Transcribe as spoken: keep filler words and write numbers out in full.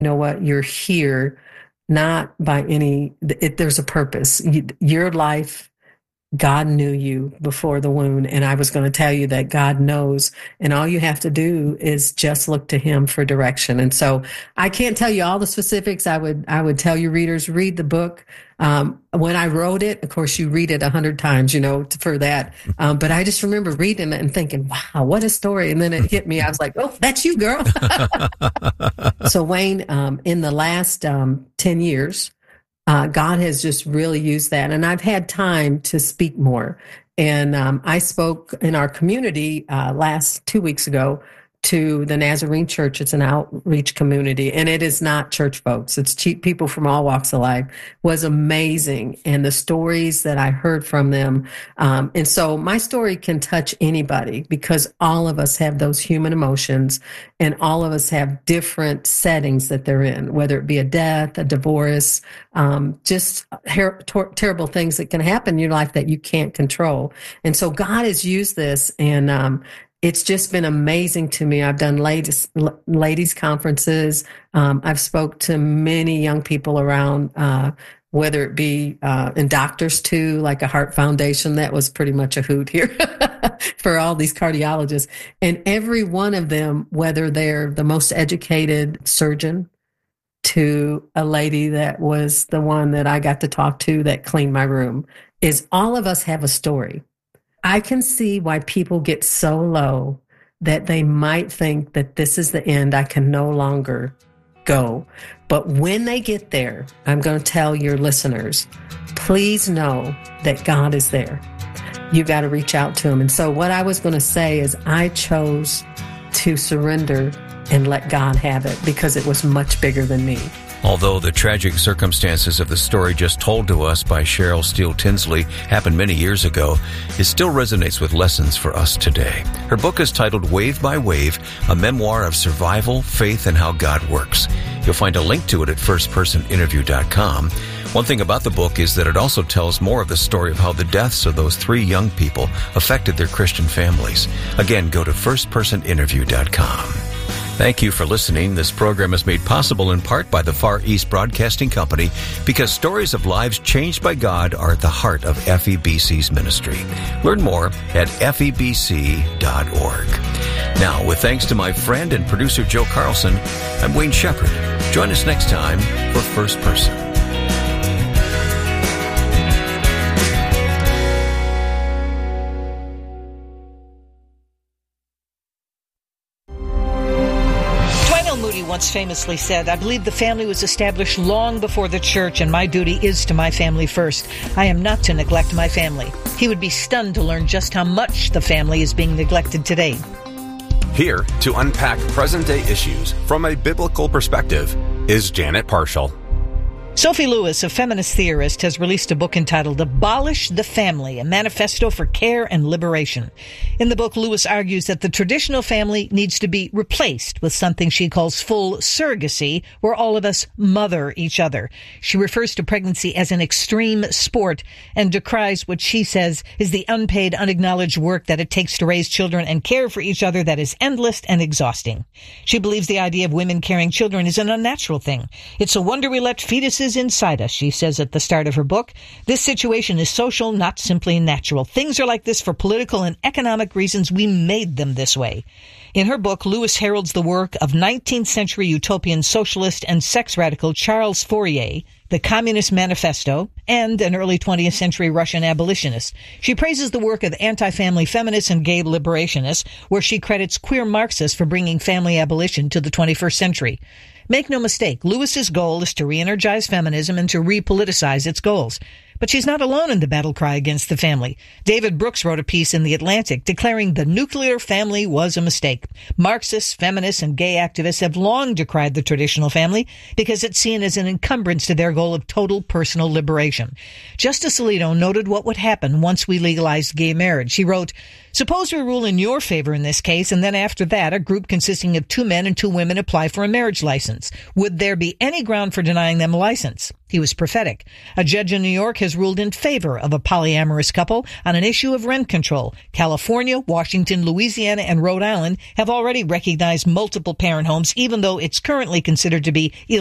you know what, you're here not by any, it, there's a purpose. You, your life, God knew you before the wound, and I was going to tell you that God knows, and all you have to do is just look to him for direction. And so I can't tell you all the specifics. I would, I would tell your readers, read the book. Um, when I wrote it, of course, you read it a hundred times, you know, for that. Um, but I just remember reading it and thinking, wow, what a story. And then it hit me. I was like, oh, that's you, girl. So Wayne, um, in the last, um, ten years, Uh, God has just really used that. And I've had time to speak more. And um, I spoke in our community uh, last two weeks ago to the Nazarene Church. It's an outreach community, and it is not church folks. It's cheap people from all walks of life. It was amazing. And the stories that I heard from them. Um, and so my story can touch anybody because all of us have those human emotions, and all of us have different settings that they're in, whether it be a death, a divorce, um, just her- ter- terrible things that can happen in your life that you can't control. And so God has used this, and um, it's just been amazing to me. I've done ladies, ladies conferences. Um, I've spoke to many young people around, uh, whether it be uh, and doctors too, like a Heart Foundation. That was pretty much a hoot here for all these cardiologists. And every one of them, whether they're the most educated surgeon to a lady that was the one that I got to talk to that cleaned my room, is all of us have a story. I can see why people get so low that they might think that this is the end. I can no longer go. But when they get there, I'm going to tell your listeners, please know that God is there. You got to reach out to him. And so what I was going to say is I chose to surrender and let God have it because it was much bigger than me. Although the tragic circumstances of the story just told to us by Cheryl Steele Tinsley happened many years ago, it still resonates with lessons for us today. Her book is titled Wave by Wave, a memoir of survival, faith, and how God works. You'll find a link to it at first person interview dot com. One thing about the book is that it also tells more of the story of how the deaths of those three young people affected their Christian families. Again, go to first person interview dot com. Thank you for listening. This program is made possible in part by the Far East Broadcasting Company because stories of lives changed by God are at the heart of F E B C's ministry. Learn more at F E B C dot org. Now, with thanks to my friend and producer Joe Carlson, I'm Wayne Shepherd. Join us next time for First Person. Once famously said, I believe the family was established long before the church, and my duty is to my family first. I am not to neglect my family. He would be stunned to learn just how much the family is being neglected today. Here to unpack present-day issues from a biblical perspective is Janet Parshall. Sophie Lewis, a feminist theorist, has released a book entitled Abolish the Family, a manifesto for care and liberation. In the book, Lewis argues that the traditional family needs to be replaced with something she calls full surrogacy, where all of us mother each other. She refers to pregnancy as an extreme sport and decries what she says is the unpaid, unacknowledged work that it takes to raise children and care for each other that is endless and exhausting. She believes the idea of women carrying children is an unnatural thing. It's a wonder we let fetuses inside us, she says at the start of her book. This situation is social, not simply natural. Things are like this for political and economic reasons. We made them this way. In her book, Lewis heralds the work of nineteenth century utopian socialist and sex radical Charles Fourier, the Communist Manifesto, and an early twentieth century Russian abolitionist. She praises the work of anti-family feminists and gay liberationists, where she credits queer Marxists for bringing family abolition to the twenty-first century. Make no mistake, Lewis's goal is to re-energize feminism and to repoliticize its goals. But she's not alone in the battle cry against the family. David Brooks wrote a piece in The Atlantic declaring the nuclear family was a mistake. Marxists, feminists, and gay activists have long decried the traditional family because it's seen as an encumbrance to their goal of total personal liberation. Justice Alito noted what would happen once we legalized gay marriage. She wrote, "Suppose we rule in your favor in this case, and then after that, a group consisting of two men and two women apply for a marriage license. Would there be any ground for denying them a license? He was prophetic. A judge in New York has ruled in favor of a polyamorous couple on an issue of rent control. California, Washington, Louisiana, and Rhode Island have already recognized multiple parent homes, even though it's currently considered to be illegal.